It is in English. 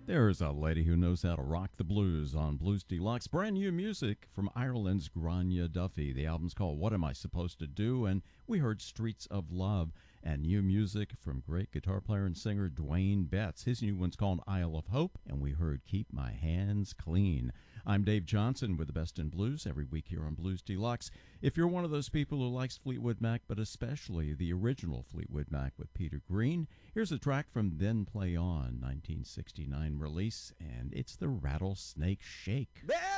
There's a lady who knows how to rock the blues on Blues Deluxe. Brand new music from Ireland's Grania Duffy. The album's called What Am I Supposed to Do? And we heard Streets of Love. And new music from great guitar player and singer Dwayne Betts. His new one's called Isle of Hope. And we heard Keep My Hands Clean. I'm Dave Johnson with the Best in Blues every week here on Blues Deluxe. If you're one of those people who likes Fleetwood Mac, but especially the original Fleetwood Mac with Peter Green, here's a track from Then Play On, 1969 release, and it's the Rattlesnake Shake.